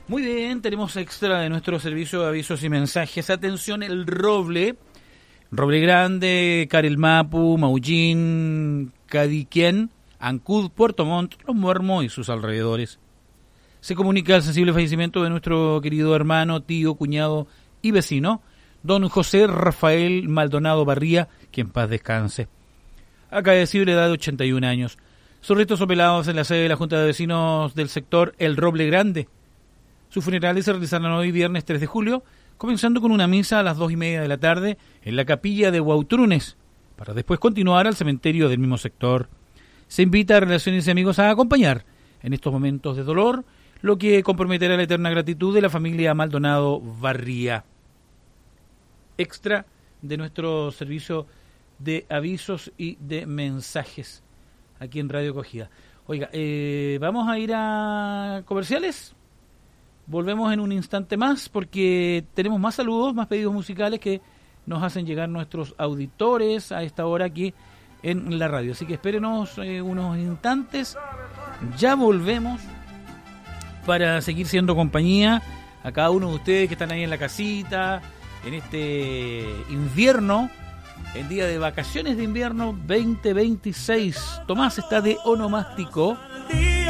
Muy bien, tenemos extra de nuestro servicio de avisos y mensajes. Atención, el Roble Grande, Carelmapu, Maullín, Cadiquén, Ancud, Puerto Montt, Los Muermos y sus alrededores. Se comunica el sensible fallecimiento de nuestro querido hermano, tío, cuñado y vecino, don José Rafael Maldonado Barría, que en paz descanse. Acaecido a la edad de 81 años. Sus restos son velados en la sede de la Junta de Vecinos del sector El Roble Grande. Sus funerales se realizarán hoy viernes 3 de julio, comenzando con una misa a las 2:30 de la tarde en la capilla de Huautrunes, para después continuar al cementerio del mismo sector. Se invita a relaciones y amigos a acompañar en estos momentos de dolor, lo que comprometerá la eterna gratitud de la familia Maldonado Barría. Extra de nuestro servicio de avisos y de mensajes aquí en Radio Acogida. Oiga, vamos a ir a comerciales. Volvemos en un instante más porque tenemos más saludos, más pedidos musicales que nos hacen llegar nuestros auditores a esta hora aquí en la radio. Así que espérenos unos instantes. Ya volvemos para seguir siendo compañía a cada uno de ustedes que están ahí en la casita, en este invierno, el día de vacaciones de invierno 2026. Tomás está de onomástico.